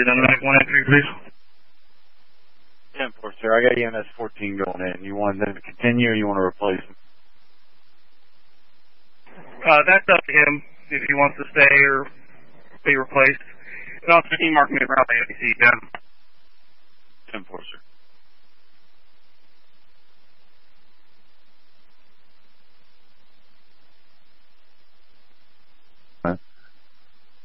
Roger, Dynamic 183, please. 10-4, sir. I got EMS 14 going in. You want them to continue or you want to replace them? That's up to him if he wants to stay or be replaced. And also, he marked me around the ABC, yeah. 10-4, sir.